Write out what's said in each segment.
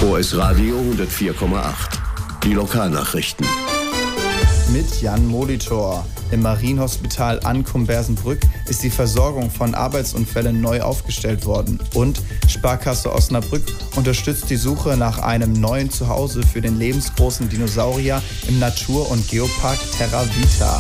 OS Radio 104,8. Die Lokalnachrichten. Mit Jan Molitor. Im Marienhospital Ankum-Bersenbrück ist die Versorgung von Arbeitsunfällen neu aufgestellt worden. Und Sparkasse Osnabrück unterstützt die Suche nach einem neuen Zuhause für den lebensgroßen Dinosaurier im Natur- und Geopark Terra Vita.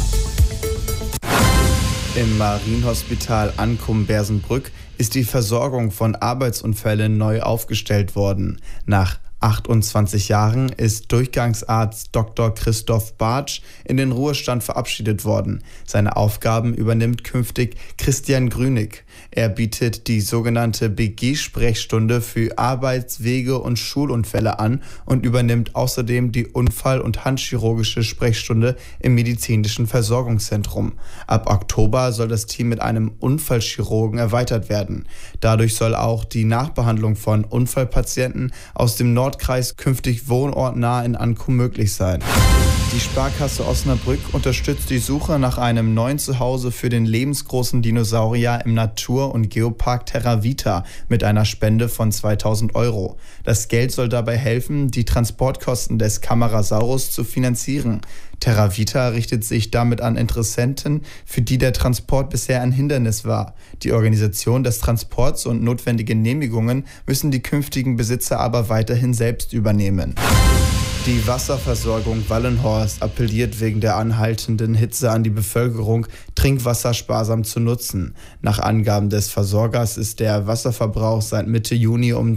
Im Marienhospital Ankum-Bersenbrück ist die Versorgung von Arbeitsunfällen neu aufgestellt worden. Nach 28 Jahren ist Durchgangsarzt Dr. Christoph Bartsch in den Ruhestand verabschiedet worden. Seine Aufgaben übernimmt künftig Christian Grünig. Er bietet die sogenannte BG-Sprechstunde für Arbeits-, Wege- und Schulunfälle an und übernimmt außerdem die Unfall- und Handchirurgische Sprechstunde im medizinischen Versorgungszentrum. Ab Oktober soll das Team mit einem Unfallchirurgen erweitert werden. Dadurch soll auch die Nachbehandlung von Unfallpatienten aus dem Nordkreis künftig wohnortnah in Ankum möglich sein. Die Sparkasse Osnabrück unterstützt die Suche nach einem neuen Zuhause für den lebensgroßen Dinosaurier im Natur- und Geopark Terra Vita mit einer Spende von 2.000 Euro. Das Geld soll dabei helfen, die Transportkosten des Camarasaurus zu finanzieren. Terra Vita richtet sich damit an Interessenten, für die der Transport bisher ein Hindernis war. Die Organisation des Transports und notwendige Genehmigungen müssen die künftigen Besitzer aber weiterhin selbst übernehmen. Die Wasserversorgung Wallenhorst appelliert wegen der anhaltenden Hitze an die Bevölkerung, Trinkwasser sparsam zu nutzen. Nach Angaben des Versorgers ist der Wasserverbrauch seit Mitte Juni um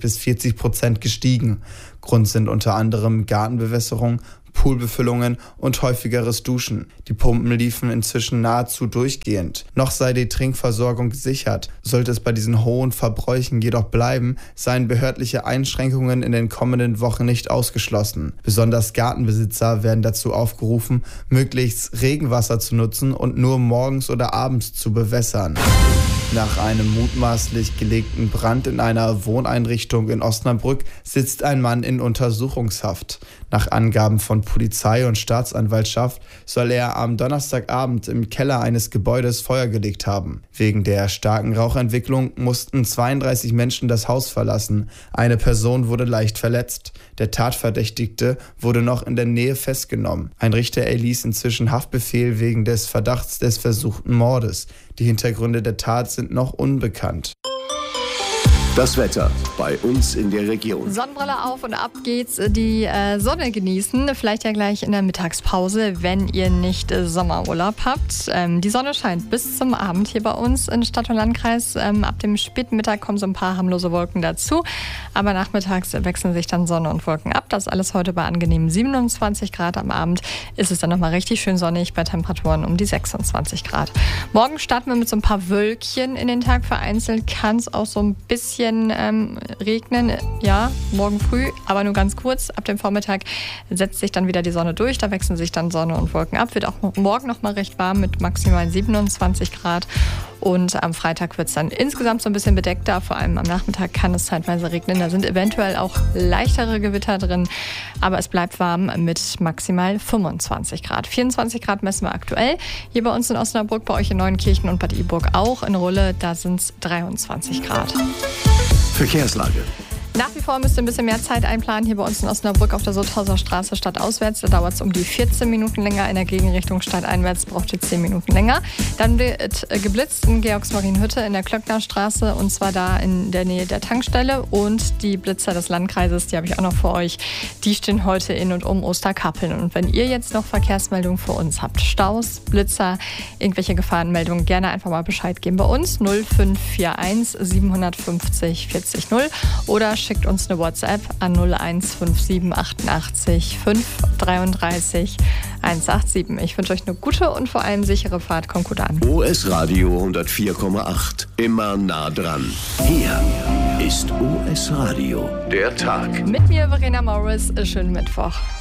30-40% gestiegen. Grund sind unter anderem Gartenbewässerung, Poolbefüllungen und häufigeres Duschen. Die Pumpen liefen inzwischen nahezu durchgehend. Noch sei die Trinkversorgung gesichert. Sollte es bei diesen hohen Verbräuchen jedoch bleiben, seien behördliche Einschränkungen in den kommenden Wochen nicht ausgeschlossen. Besonders Gartenbesitzer werden dazu aufgerufen, möglichst Regenwasser zu nutzen und nur morgens oder abends zu bewässern. Nach einem mutmaßlich gelegten Brand in einer Wohneinrichtung in Osnabrück sitzt ein Mann in Untersuchungshaft. Nach Angaben von Polizei und Staatsanwaltschaft soll er am Donnerstagabend im Keller eines Gebäudes Feuer gelegt haben. Wegen der starken Rauchentwicklung mussten 32 Menschen das Haus verlassen. Eine Person wurde leicht verletzt. Der Tatverdächtigte wurde noch in der Nähe festgenommen. Ein Richter erließ inzwischen Haftbefehl wegen des Verdachts des versuchten Mordes. Die Hintergründe der Tat sind noch unbekannt. Das Wetter bei uns in der Region. Sonnenbrille auf und ab geht's. Die Sonne genießen. Vielleicht ja gleich in der Mittagspause, wenn ihr nicht Sommerurlaub habt. Die Sonne scheint bis zum Abend hier bei uns in Stadt und Landkreis. Ab dem späten Mittag kommen so ein paar harmlose Wolken dazu. Aber nachmittags wechseln sich dann Sonne und Wolken ab. Das alles heute bei angenehmen 27 Grad. Am Abend ist es dann nochmal richtig schön sonnig bei Temperaturen um die 26 Grad. Morgen starten wir mit so ein paar Wölkchen in den Tag. Vereinzelt kann es auch so ein bisschen regnen, ja, morgen früh, aber nur ganz kurz. Ab dem Vormittag setzt sich dann wieder die Sonne durch, da wechseln sich dann Sonne und Wolken ab. Wird auch morgen noch mal recht warm mit maximal 27 Grad. Und am Freitag wird es dann insgesamt so ein bisschen bedeckter. Vor allem am Nachmittag kann es zeitweise regnen. Da sind eventuell auch leichtere Gewitter drin. Aber es bleibt warm mit maximal 25 Grad. 24 Grad messen wir aktuell. Hier bei uns in Osnabrück, bei euch in Neuenkirchen und Bad Iburg auch. In Rulle, da sind es 23 Grad. Verkehrslage. Nach wie vor müsst ihr ein bisschen mehr Zeit einplanen. Hier bei uns in Osnabrück auf der Sothauser Straße stadtauswärts. Da dauert es um die 14 Minuten länger. In der Gegenrichtung stadteinwärts braucht ihr 10 Minuten länger. Dann wird geblitzt in Georgsmarienhütte in der Klöcknerstraße. Und zwar da in der Nähe der Tankstelle. Und die Blitzer des Landkreises, die habe ich auch noch für euch. Die stehen heute in und um Osterkappeln. Und wenn ihr jetzt noch Verkehrsmeldungen für uns habt, Staus, Blitzer, irgendwelche Gefahrenmeldungen, gerne einfach mal Bescheid geben bei uns. 0541 750 40 0 oder schickt uns eine WhatsApp an 0157 88 533 187. Ich wünsche euch eine gute und vor allem sichere Fahrt. Kommt gut an. OS Radio 104,8. Immer nah dran. Hier ist OS Radio. Der Tag. Mit mir Verena Morris. Schönen Mittwoch.